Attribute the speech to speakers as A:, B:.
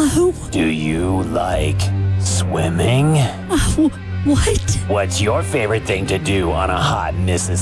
A: Hello?
B: Do you like swimming?
A: What?
B: What's your favorite thing to do on a hot Mississippi